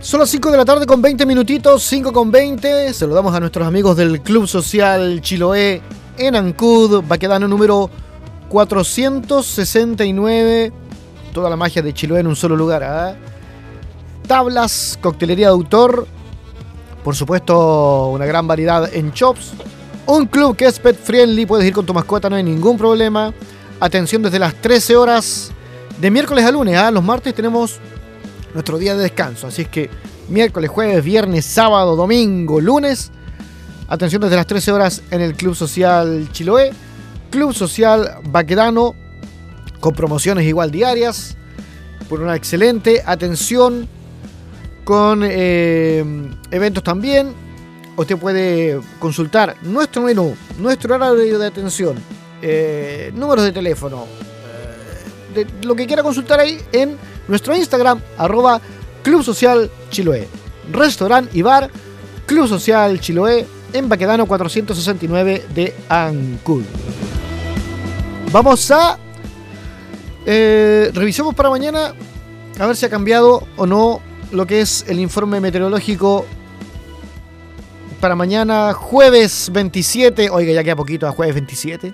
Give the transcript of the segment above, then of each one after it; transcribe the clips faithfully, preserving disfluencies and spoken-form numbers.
Son las cinco de la tarde con veinte minutitos, cinco con veinte. Saludamos a nuestros amigos del Club Social Chiloé en Ancud, Baquedano número cuatrocientos sesenta y nueve. Toda la magia de Chiloé en un solo lugar, ¿eh? Tablas, coctelería de autor, por supuesto una gran variedad en shops. Un club que es pet friendly, puedes ir con tu mascota, no hay ningún problema. Atención desde las trece horas de miércoles a lunes, ¿eh? Los martes tenemos nuestro día de descanso, así es que miércoles, jueves, viernes, sábado, domingo, lunes, atención desde las trece horas en el Club Social Chiloé, Club Social Baquedano, con promociones igual diarias, por una excelente atención, con eh, eventos también. Usted puede consultar nuestro menú, nuestro horario de atención, eh, números de teléfono, eh, de lo que quiera consultar ahí en nuestro Instagram, arroba Club Social Chiloé. Restaurant y bar, Club Social Chiloé, en Baquedano cuatrocientos sesenta y nueve de Ancud. Vamos a... Eh, revisemos para mañana, a ver si ha cambiado o no lo que es el informe meteorológico para mañana, jueves veintisiete. Oiga, ya queda poquito a jueves veintisiete.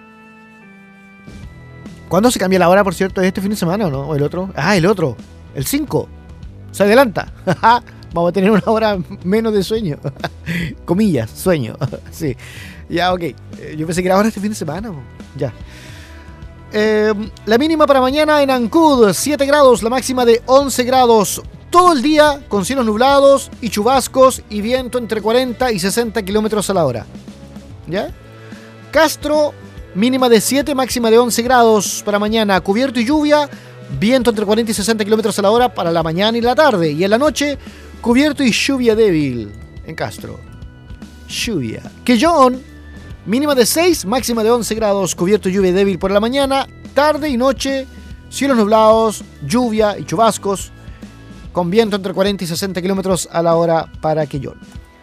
¿Cuándo se cambia la hora, por cierto? ¿Es este fin de semana o no? ¿O el otro? Ah, el otro. El cinco. Se adelanta. Vamos a tener una hora menos de sueño. Comillas, sueño. Sí. Ya, ok. Yo pensé que era ahora este fin de semana. Ya. Eh, la mínima para mañana en Ancud, siete grados. La máxima de once grados. Todo el día con cielos nublados y chubascos y viento entre cuarenta y sesenta kilómetros a la hora. ¿Ya? Castro... mínima de siete, máxima de once grados para mañana. Cubierto y lluvia, viento entre cuarenta y sesenta kilómetros a la hora para la mañana y la tarde. Y en la noche, cubierto y lluvia débil en Castro. Lluvia. Quellón, mínima de seis, máxima de once grados. Cubierto y lluvia débil por la mañana. Tarde y noche, cielos nublados, lluvia y chubascos. Con viento entre cuarenta y sesenta kilómetros a la hora para Quellón.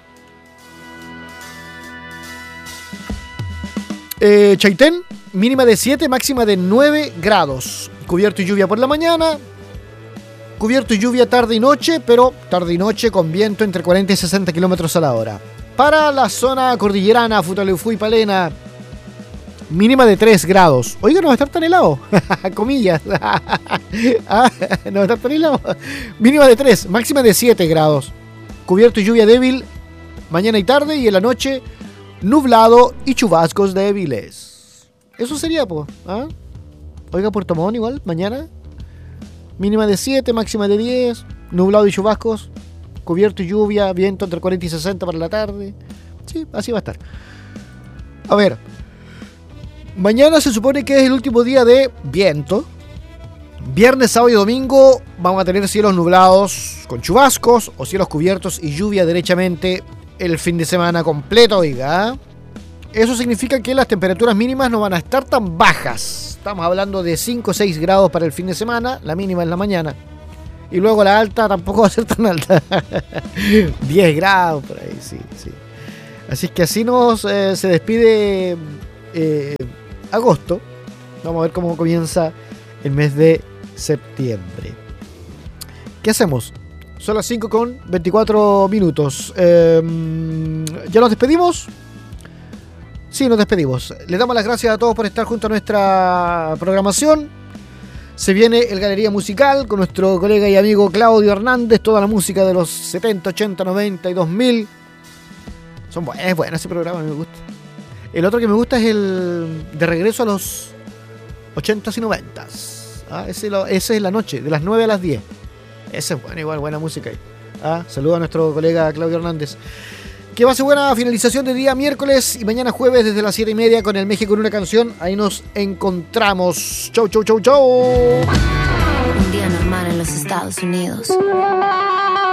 Eh, Chaitén, mínima de siete, máxima de nueve grados. Cubierto y lluvia por la mañana. Cubierto y lluvia tarde y noche, pero tarde y noche con viento entre cuarenta y sesenta kilómetros a la hora. Para la zona cordillerana, Futaleufú y Palena, mínima de tres grados. Oiga, no va a estar tan helado. Comillas. Ah, no va a estar tan helado. Mínima de tres, máxima de siete grados. Cubierto y lluvia débil mañana y tarde, y en la noche nublado y chubascos débiles. Eso sería, pues. ¿Ah? Oiga, Puerto Montt igual, mañana. Mínima de siete, máxima de diez. Nublado y chubascos. Cubierto y lluvia, viento entre cuarenta y sesenta para la tarde. Sí, así va a estar. A ver. Mañana se supone que es el último día de viento. Viernes, sábado y domingo vamos a tener cielos nublados con chubascos o cielos cubiertos y lluvia derechamente el fin de semana completo, oiga. Eso significa que las temperaturas mínimas no van a estar tan bajas. Estamos hablando de cinco o seis grados para el fin de semana, la mínima en la mañana. Y luego la alta tampoco va a ser tan alta. diez grados por ahí, sí, sí. Así que así nos eh, se despide eh, agosto. Vamos a ver cómo comienza el mes de septiembre. ¿Qué hacemos? Son las cinco con veinticuatro minutos. Eh, ¿Ya nos despedimos? Sí, nos despedimos. Les damos las gracias a todos por estar junto a nuestra programación. Se viene el Galería Musical con nuestro colega y amigo Claudio Hernández. Toda la música de los setenta, ochenta, noventa y dos mil. Son buenas, es bueno ese programa, me gusta. El otro que me gusta es el de regreso a los ochentas y noventas. ¿Ah? Ese, lo, ese es la noche, de las nueve a las diez. Ese es bueno, igual, buena música ahí. ¿Ah? Saludos a nuestro colega Claudio Hernández. Que va a ser buena finalización de día miércoles y mañana jueves desde las siete y media con el México en una canción. Ahí nos encontramos. Chau, chau, chau, chau. Un día normal en los Estados Unidos.